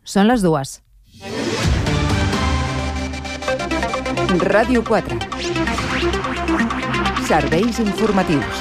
Són les 2. Ràdio 4. Serveis informatius.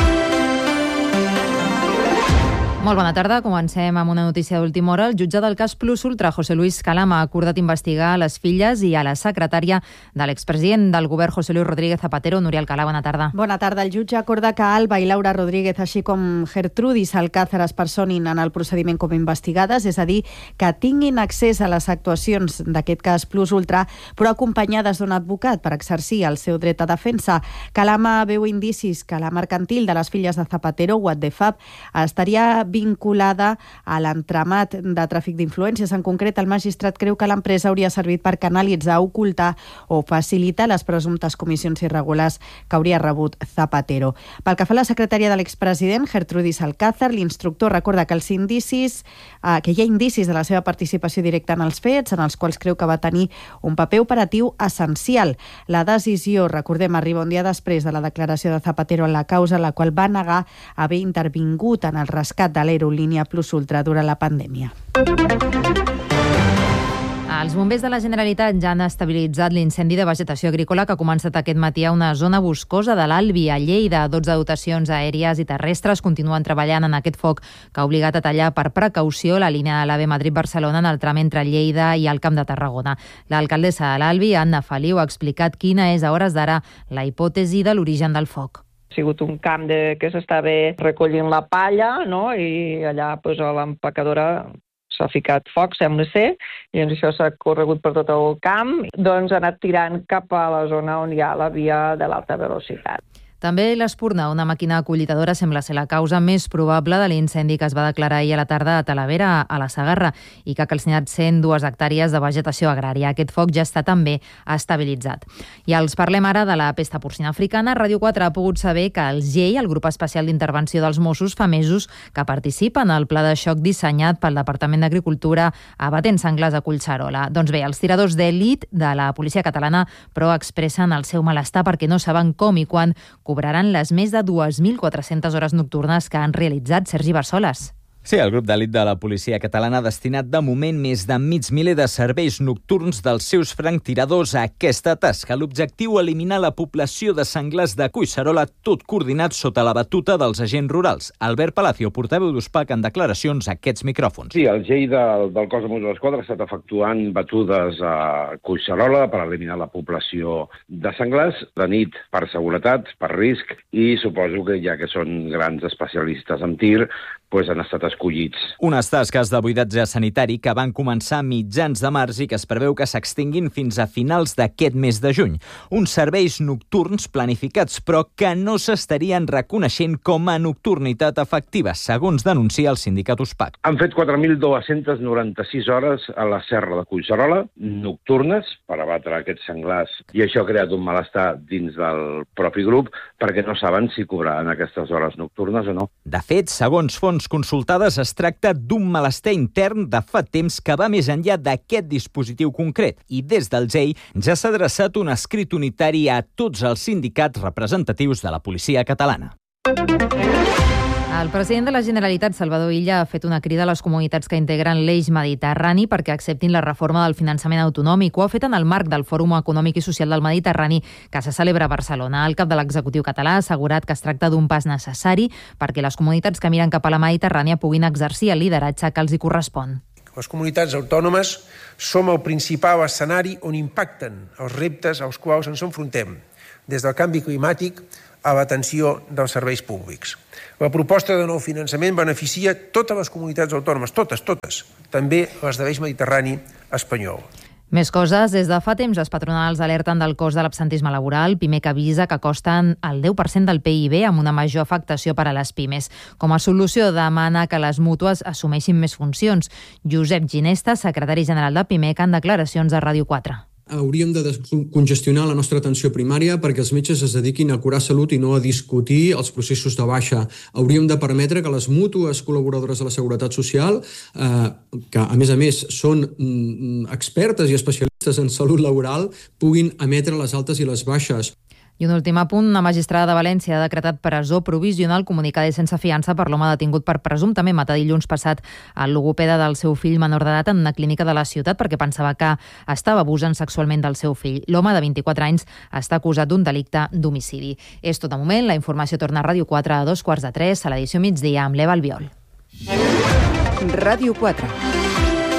Molt bona tarda. Comencem amb una notícia d'última hora. El jutge del cas Plus Ultra, José Luis Calama, ha acordat investigar a les filles i a la secretària de l'expresident del govern, José Luis Rodríguez Zapatero. Núria Alcalá, bona tarda. Bona tarda. El jutge acorda que Alba i Laura Rodríguez, així com Gertrudis Alcázar, es personin en el procediment com a investigades, és a dir, que tinguin accés a les actuacions d'aquest cas Plus Ultra, però acompanyades d'un advocat per exercir el seu dret a defensa. Calama veu indicis que la mercantil de les filles de Zapatero, What the Fab, estaria vinculada a l'entramat de tràfic d'influències. En concret, el magistrat creu que l'empresa hauria servit per canalitzar, ocultar o facilitar les presumptes comissions irregulars que hauria rebut Zapatero. Pel que fa a la secretària de l'expresident, Gertrudis Alcázar, l'instructor recorda que que hi ha indicis de la seva participació directa en els fets, en els quals creu que va tenir un paper operatiu essencial. La decisió, recordem, arriba un dia després de la declaració de Zapatero en la causa, la qual va negar haver intervingut en el rescat de l'aerolínia Plus Ultra durant la pandèmia. Els bombers de la Generalitat ja han estabilitzat l'incendi de vegetació agrícola que ha començat aquest matí a una zona boscosa de l'Albi, a Lleida. 12 dotacions aèries i terrestres continuen treballant en aquest foc que ha obligat a tallar per precaució la línia de l'AVE Madrid-Barcelona en el tram entre Lleida i el Camp de Tarragona. L'alcaldessa de l'Albi, Anna Feliu, ha explicat quina és a hores d'ara la hipòtesi de l'origen del foc. Ha sigut un camp que s'estava recollint la palla, no? I allà a l'empacadora s'ha ficat foc, sembla ser, i això s'ha corregut per tot el camp, doncs ha anat tirant cap a la zona on hi ha la via de l'alta velocitat. També l'espurna, una màquina acollitadora, sembla ser la causa més probable de l'incendi que es va declarar ahir a la tarda a Talavera, a la Segarra, i que ha calcinat 102 hectàrees de vegetació agrària. Aquest foc ja està també estabilitzat. I els parlem ara de la pesta porcina africana. Ràdio 4 ha pogut saber que el GEI, el Grup Especial d'Intervenció dels Mossos, fa mesos que participa en el pla de xoc dissenyat pel Departament d'Agricultura abatent senglars a Collserola. Doncs bé, els tiradors d'elit de la policia catalana però expressen el seu malestar perquè no saben com i quan cobraran les més de 2.400 hores nocturnes que han realitzat. Sergi Barsoles. Sí, el grup d'elit de la policia catalana ha destinat de moment més de mig miler de serveis nocturns dels seus franctiradors a aquesta tasca. L'objectiu, eliminar la població de senglars de Collserola, tot coordinat sota la batuta dels agents rurals. Albert Palacio, portaveu d'USPAC, en declaracions a aquests micròfons. Sí, el GEI del cos de Mossos d'Esquadra ha estat efectuant batudes a Collserola per eliminar la població de senglars, de nit per seguretat, per risc, i suposo que ja que són grans especialistes en tir, doncs han estat escollits. Unes tasques de buidatge sanitari que van començar a mitjans de març i que es preveu que s'extinguin fins a finals d'aquest mes de juny. Uns serveis nocturns planificats, però que no s'estarien reconeixent com a nocturnitat efectiva, segons denuncia el sindicat USPAC. Han fet 4.296 hores a la serra de Collserola, nocturnes, per abatre aquests senglars, i això ha creat un malestar dins del propi grup, perquè no saben si cobraran aquestes hores nocturnes o no. De fet, segons fonts consultades, es tracta d'un malestar intern de fa temps que va més enllà d'aquest dispositiu concret, i des del GEI ja s'ha adreçat un escrit unitari a tots els sindicats representatius de la policia catalana. El president de la Generalitat, Salvador Illa, ha fet una crida a les comunitats que integren l'eix mediterrani perquè acceptin la reforma del finançament autonòmic. Ho ha fet en el marc del Fòrum Econòmic i Social del Mediterrani que se celebra a Barcelona. El cap de l'executiu català ha assegurat que es tracta d'un pas necessari perquè les comunitats que miren cap a la Mediterrània puguin exercir el lideratge que els hi correspon. Les comunitats autònomes som el principal escenari on impacten els reptes als quals ens enfrontem, des del canvi climàtic a l'atenció dels serveis públics. La proposta de nou finançament beneficia totes les comunitats autònomes, totes, també les de l'eix mediterrani espanyol. Més coses. Des de fa temps, les patronals alerten del cost de l'absentisme laboral. PIMEC avisa que costen el 10% del PIB amb una major afectació per a les pimes. Com a solució, demana que les mútues assumeixin més funcions. Josep Ginesta, secretari general de PIMEC, en declaracions a Ràdio 4. Hauríem de descongestionar la nostra atenció primària perquè els metges es dediquin a curar salut i no a discutir els processos de baixa. Hauríem de permetre que les mútues col·laboradores de la Seguretat Social, que a més són expertes i especialistes en salut laboral, puguin emetre les altes i les baixes. I un últim apunt, una magistrada de València ha decretat presó provisional comunicada i sense fiança per l'home detingut per presumptament matar dilluns passat el logopeda del seu fill menor d'edat en una clínica de la ciutat perquè pensava que estava abusant sexualment del seu fill. L'home de 24 anys està acusat d'un delicte d'homicidi. És tot de moment. La informació torna a Ràdio 4 a 2:15 a l'edició migdia amb l'Eva Albiol. Ràdio 4.